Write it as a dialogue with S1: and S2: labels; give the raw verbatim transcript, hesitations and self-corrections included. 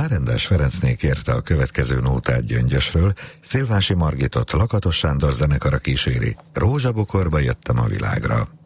S1: Fárendes Ferencné kérte a következő nótát Gyöngyösről, Szilvási Margitot Lakatos Sándor zenekara kíséri. Rózsabokorba jöttem a világra.